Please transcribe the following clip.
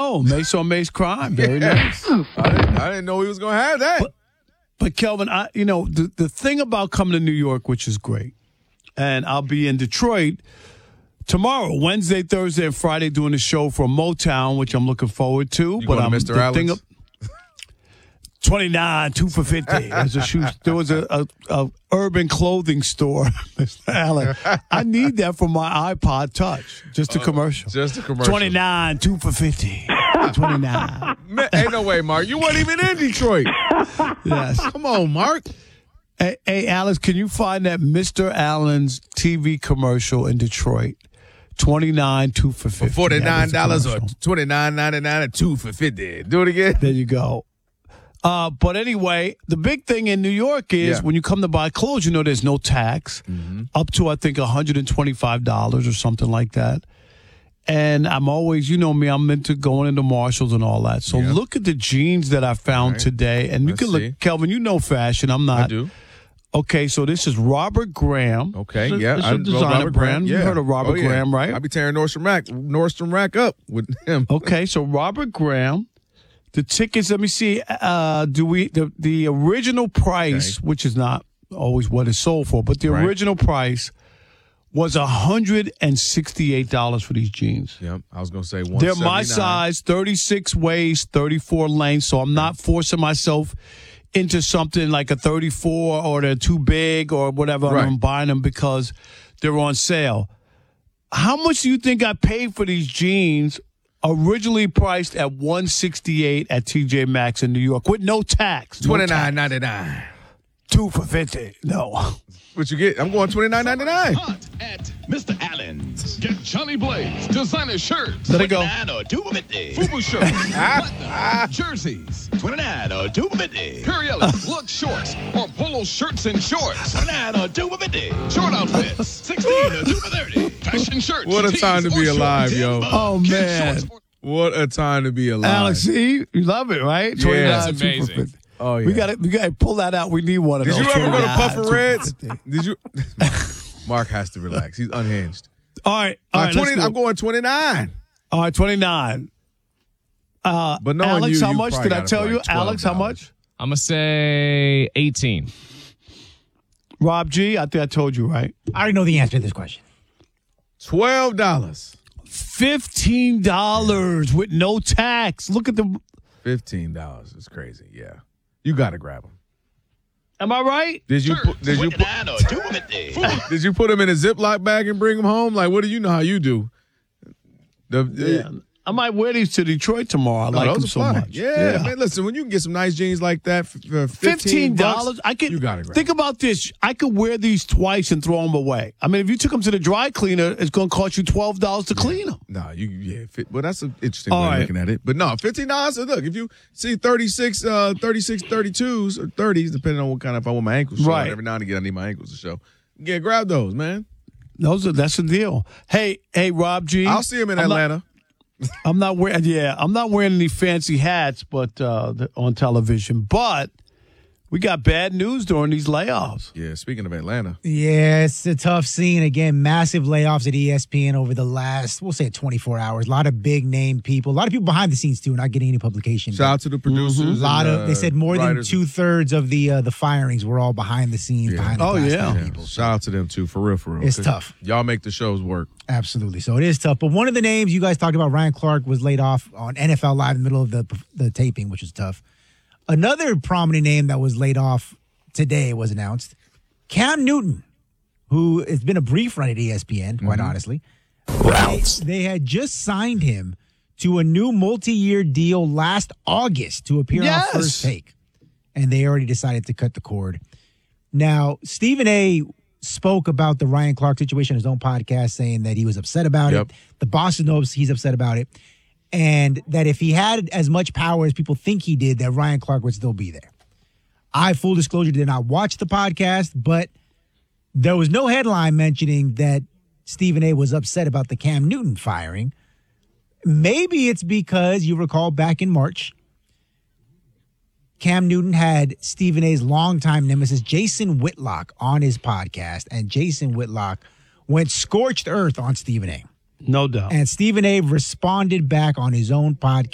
go. Mace on Mace crime. Very nice. I didn't know he was going to have that. But Kelvin, the thing about coming to New York, which is great, and I'll be in Detroit tomorrow, Wednesday, Thursday, and Friday doing a show from Motown, which I'm looking forward to. You going to Mr. Allen's? 29, 2 for $50. There was a urban clothing store, Mr. Allen. I need that for my iPod Touch. Just a commercial. Just a commercial. 29, 2 for $50. 29. Man, ain't no way, Mark. You weren't even in Detroit. Yes. Come on, Mark. Hey, Alex, can you find that Mr. Allen's TV commercial in Detroit? 29, 2 for $50. $49 or $29.99 or 2 for $50. Do it again. There you go. But anyway, the big thing in New York is when you come to buy clothes, there's no tax up to, I think, $125 or something like that. And I'm always, you know me, I'm into going into Marshalls and all that. So look at the jeans that I found today. And you can look, Kelvin, you know fashion. I'm not. I do. Okay, so this is Robert Graham. Okay, It's a designer brand. You heard of Robert Graham, right? I be tearing Nordstrom Rack up with him. Okay, so Robert Graham. The tickets, let me see. The original price, which is not always what it's sold for, but the original price was $168 for these jeans. Yep, I was gonna say $179. They're my size, 36 waist, 34 length. So I'm not forcing myself into something like a 34 or they're too big or whatever. Right. I'm buying them because they're on sale. How much do you think I paid for these jeans? Originally priced at $168 at TJ Maxx in New York with no tax. $29.99. 2 for $50. No. What you get? I'm going $29.99. Hot at Mr. Allen's. Get Johnny Blaze designer shirts. Let it go. $29 or $2.50. FUBU shirts. Platinum jerseys. $29 or $2.50. Periellis look shorts or polo shirts and shorts. $29 or $2.50. Short outfits. $16 or $2.30. Fashion shirts. What a time to be alive, yo. Oh, man. What a time to be alive. Alex, see? You love it, right? Yeah. That's amazing. Oh, yeah. We gotta pull that out. We need one of Did those. you ever go to Puffer 29, Reds? 250. Did you? Mark has to relax. He's unhinged. All right. I'm going 29. All right, 29. But knowing Alex, how you much probably did I got it tell for you? like Alex, how $12. much? I'm going to say 18. Rob G, I think I told you, right? I already know the answer to this question. $12. $15 with no tax. Look at the. $15 is crazy. Yeah, you got to grab them. Am I right? Did you put them in a Ziploc bag and bring them home? Like, what do you know how you do? I might wear these to Detroit tomorrow. I like them so much. Yeah, man. Listen, when you can get some nice jeans like that for $15, I could you got to grab. Think about this. I could wear these twice and throw them away. I mean, if you took them to the dry cleaner, it's going to cost you $12 to clean them. No, well, that's an interesting way of looking at it. But no, $15. Look, if you see 36, 32s or 30s, depending on what kind of, if I want my ankles showing. Right. Every now and again, I need my ankles to show. Yeah, grab those, man. That's the deal. Hey, Rob G. I'll see him in Atlanta. I'm not wearing any fancy hats, but on television. But we got bad news during these layoffs. Yeah, speaking of Atlanta. Yeah, it's a tough scene. Again, massive layoffs at ESPN over the last, we'll say 24 hours. A lot of big name people. A lot of people behind the scenes, too, not getting any publication. Shout out to the producers. They said more than 2/3 of the firings were all behind the scenes. Yeah. Behind the glass people. Shout out to them, too, for real. It's tough. Y'all make the shows work. Absolutely. So it is tough. But one of the names you guys talked about, Ryan Clark, was laid off on NFL Live in the middle of the taping, which was tough. Another prominent name that was laid off today was announced. Cam Newton, who has been a brief run at ESPN, quite honestly. They had just signed him to a new multi-year deal last August to appear on First Take. And they already decided to cut the cord. Now, Stephen A. spoke about the Ryan Clark situation on his own podcast, saying that he was upset about it. The boss knows he's upset about it. And that if he had as much power as people think he did, that Ryan Clark would still be there. I, full disclosure, did not watch the podcast, but there was no headline mentioning that Stephen A. was upset about the Cam Newton firing. Maybe it's because, you recall back in March, Cam Newton had Stephen A.'s longtime nemesis, Jason Whitlock, on his podcast, and Jason Whitlock went scorched earth on Stephen A. No doubt. And Stephen A. responded back on his own podcast.